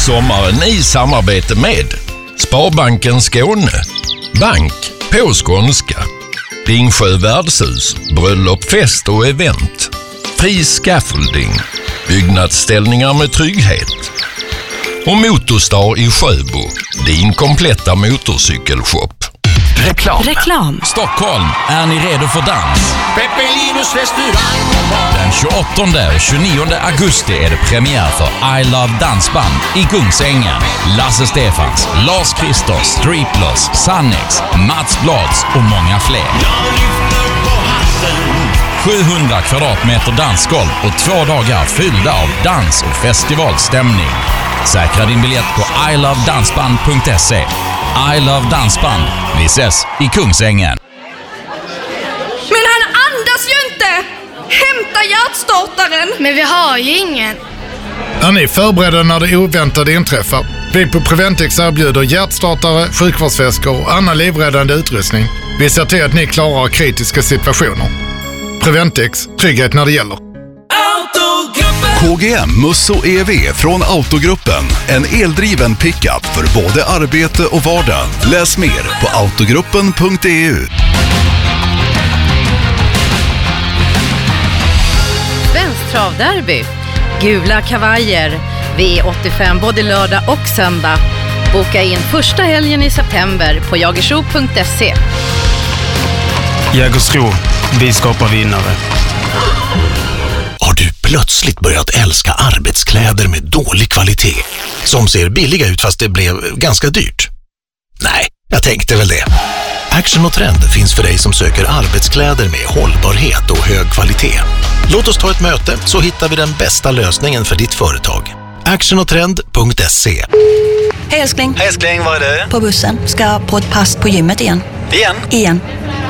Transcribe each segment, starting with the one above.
sommaren i samarbete med Sparbanken Skåne, bank på skånska, Ringsjö värdshus, bröllop, fest och event, Fri Scaffolding, byggnadsställningar med trygghet och Motorstar i Sjöbo, din kompletta motorcykelshop. Reklam. Stockholm, är ni redo för dans? Peppelinus restaurang. Den 28 och 29 augusti är det premiär för I Love Dansband i Kungsängen. Lasse Stefans, Lars Christer, Striplers, Sannex, Mats Blads och många fler. 700 kvadratmeter dansgolv och 2 dagar fyllda av dans och festivalstämning. Säkra din biljett på ilovedansband.se. I Love Dansband. Vi ses i Kungsängen. Men han andas ju inte! Hämta hjärtstartaren! Men vi har ju ingen. Är ni förberedda när det oväntade inträffar? Vi på Preventix erbjuder hjärtstartare, sjukvårdsväskor och annan livräddande utrustning. Vi ser till att ni klarar kritiska situationer. Preventix, trygghet när det gäller. KGM Musso EV från Autogruppen. En eldriven pickup för både arbete och vardag. Läs mer på autogruppen.eu. Svensk travderby. Gula kavajer. V85 både lördag och söndag. Boka in första helgen i september på jagersro.se. Jägersro. Vi skapar vinnare. Har du plötsligt börjat älska arbetskläder med dålig kvalitet som ser billiga ut fast det blev ganska dyrt? Nej, jag tänkte väl det. Action och Trend finns för dig som söker arbetskläder med hållbarhet och hög kvalitet. Låt oss ta ett möte så hittar vi den bästa lösningen för ditt företag. actionotrend.se. Hej älskling. Hej älskling, vad är det? På bussen. Ska på ett pass på gymmet igen. Igen?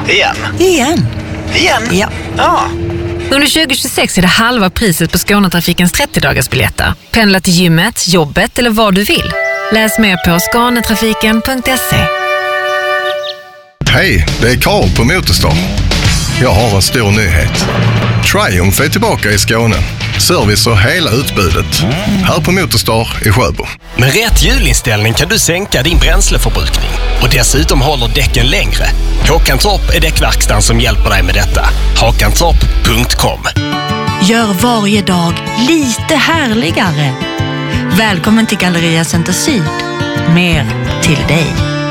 Ja. Ja. Under 2026 är det halva priset på Skånetrafikens 30-dagarsbiljetter. Pendla till gymmet, jobbet eller vad du vill. Läs mer på skånetrafiken.se. Hej, det är Karl på Motorstar. Jag har en stor nyhet. Triumph är tillbaka i Skåne. Service och hela utbudet. Här på Motorstar i Sjöbo. Med rätt hjulinställning kan du sänka din bränsleförbrukning. Och dessutom håller däcken längre. Håkantorp är däckverkstan som hjälper dig med detta. Håkantorp.com. Gör varje dag lite härligare. Välkommen till Galleria Center Syd. Mer till dig.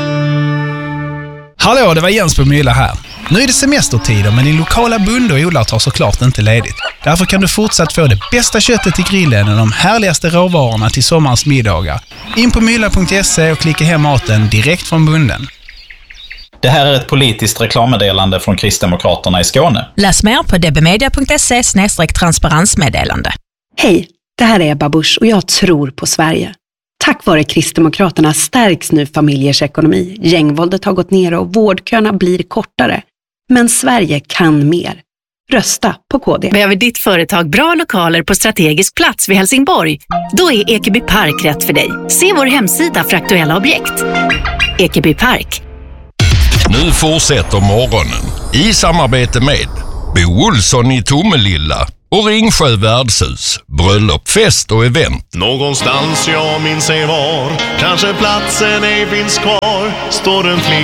Hallå, det var Jens på Mylla här. Nu är det semestertider, men din lokala bonde och odlare tar såklart inte ledigt. Därför kan du fortsatt få det bästa köttet till grillen och de härligaste råvarorna till sommarens middagar. In på mylla.se och klicka hem maten direkt från bonden. Det här är ett politiskt reklammeddelande från Kristdemokraterna i Skåne. Läs mer på dbmedia.se/transparensmeddelande. Hej, det här är Ebba Busch och jag tror på Sverige. Tack vare Kristdemokraterna stärks nu familjers ekonomi. Gängvåldet har gått ner och vårdköerna blir kortare. Men Sverige kan mer. Rösta på KD. Behöver ditt företag bra lokaler på strategisk plats vid Helsingborg? Då är Ekeby Park rätt för dig. Se vår hemsida för aktuella objekt. Ekeby Park. Nu fortsätter morgonen i samarbete med Bo Olsson i Tomelilla och Ringsjö värdshus, bröllop, fest och event. Någonstans jag minns ej var, kanske platsen ej finns kvar, står en